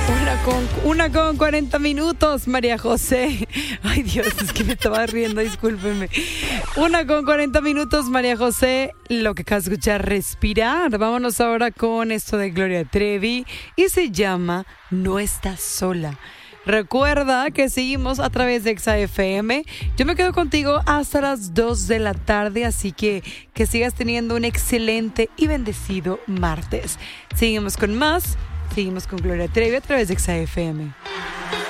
Una con 40 minutos, María José. Ay, Dios, es que me estaba riendo, discúlpeme. 1:40 María José. Lo que acabas de escuchar, respirar. Vámonos ahora con esto de Gloria Trevi y se llama No estás sola. Recuerda que seguimos a través de Exa FM. Yo me quedo contigo hasta las 2 de la tarde, así que sigas teniendo un excelente y bendecido martes. Seguimos con más. Seguimos con Gloria Trevi a través de Exa FM.